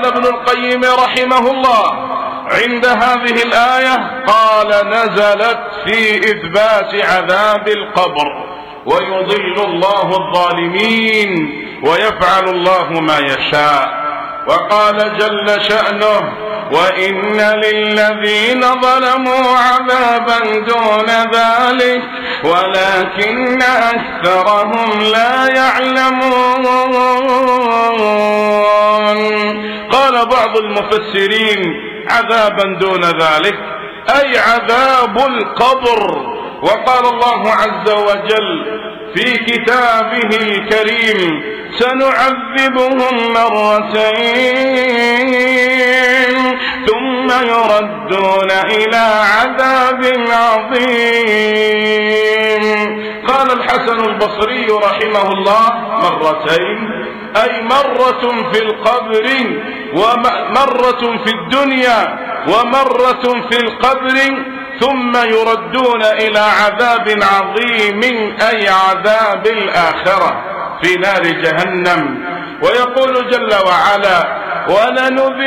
ابن القيم رحمه الله عند هذه الآية قال نزلت في إثبات عذاب القبر، ويضل الله الظالمين ويفعل الله ما يشاء. وقال جل شأنه وإن للذين ظلموا عذابا دون ذلك ولكن أكثرهم لا يعلمون. قال بعض المفسرين عذابا دون ذلك أي عذاب القبر. وقال الله عز وجل في كتابه الكريم سنعذبهم مرتين ثم يردون إلى عذاب عظيم. قال الحسن البصري رحمه الله مرتين أي مرة في القبر ومرة في الدنيا ومرة في القبر ثم يردون إلى عذاب عظيم أي عذاب الآخرة في نار جهنم. ويقول جل وعلا ولنذيقنهم